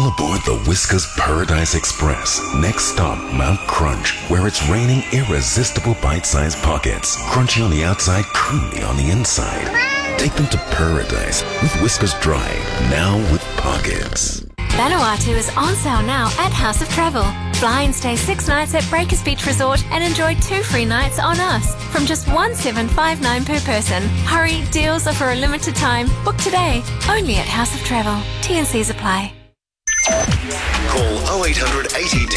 All aboard the Whiskas Paradise Express. Next stop, Mount Crunch, where it's raining irresistible bite-sized pockets. Crunchy on the outside, creamy on the inside. Take them to paradise with Whiskas Dry, now with pockets. Vanuatu is on sale now at House of Travel. Fly and stay 6 nights at Breakers Beach Resort and enjoy 2 free nights on us from just $1,759 per person. Hurry, deals are for a limited time. Book today, only at House of Travel. T&Cs apply. Call 0800 80